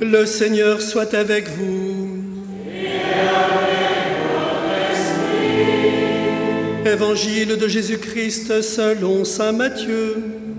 Le Seigneur soit avec vous. Et avec votre esprit. Évangile de Jésus-Christ selon saint Matthieu.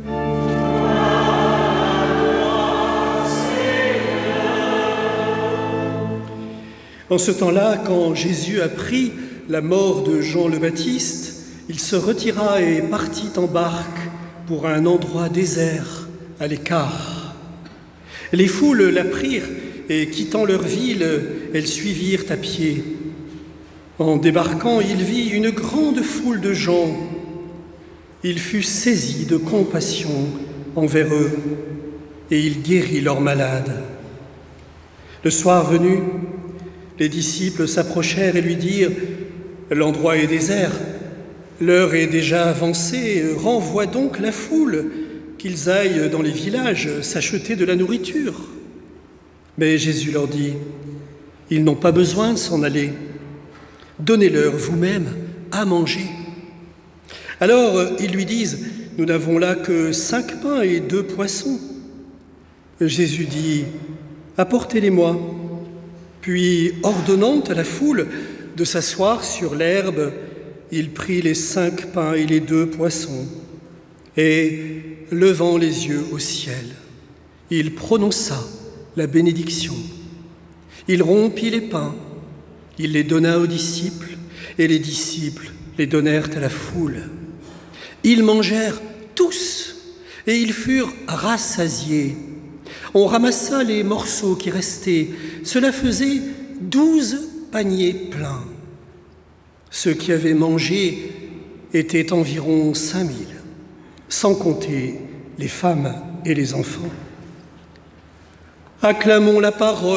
En ce temps-là, quand Jésus apprit la mort de Jean le Baptiste, il se retira et partit en barque pour un endroit désert, à l'écart. Les foules l'apprirent et, quittant leur ville, elles suivirent à pied. En débarquant, il vit une grande foule de gens. Il fut saisi de compassion envers eux et il guérit leurs malades. Le soir venu, les disciples s'approchèrent et lui dirent « L'endroit est désert, l'heure est déjà avancée, renvoie donc la foule, qu'ils aillent dans les villages s'acheter de la nourriture. » Mais Jésus leur dit « Ils n'ont pas besoin de s'en aller, donnez-leur vous-même à manger. » Alors ils lui disent « Nous n'avons là que 5 pains et 2 poissons. » Jésus dit « Apportez-les-moi. » Puis, ordonnant à la foule de s'asseoir sur l'herbe, il prit les 5 pains et les 2 poissons, et, levant les yeux au ciel, il prononça la bénédiction. Il rompit les pains, il les donna aux disciples, et les disciples les donnèrent à la foule. Ils mangèrent tous, et ils furent rassasiés. On ramassa les morceaux qui restaient. Cela faisait 12 paniers pleins. Ceux qui avaient mangé étaient environ 5000, sans compter les femmes et les enfants. Acclamons la parole.